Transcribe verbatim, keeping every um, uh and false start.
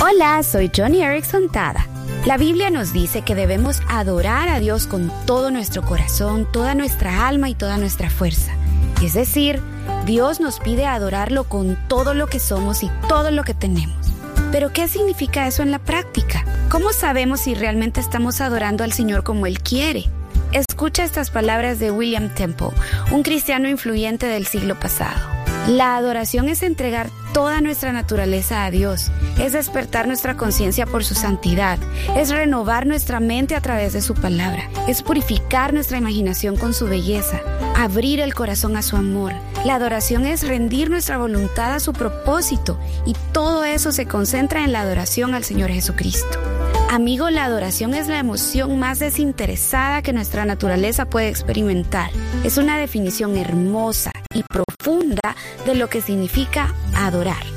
Hola, soy Joni Eareckson Tada. La Biblia nos dice que debemos adorar a Dios con todo nuestro corazón, toda nuestra alma y toda nuestra fuerza. Es decir, Dios nos pide adorarlo con todo lo que somos y todo lo que tenemos. ¿Pero qué significa eso en la práctica? ¿Cómo sabemos si realmente estamos adorando al Señor como Él quiere? Escucha estas palabras de William Temple, un cristiano influyente del siglo pasado. La adoración es entregar toda nuestra naturaleza a Dios, es despertar nuestra conciencia por su santidad, es renovar nuestra mente a través de su palabra, es purificar nuestra imaginación con su belleza, abrir el corazón a su amor. La adoración es rendir nuestra voluntad a su propósito y todo eso se concentra en la adoración al Señor Jesucristo. Amigo, la adoración es la emoción más desinteresada que nuestra naturaleza puede experimentar. Es una definición hermosa y profunda de lo que significa adorar.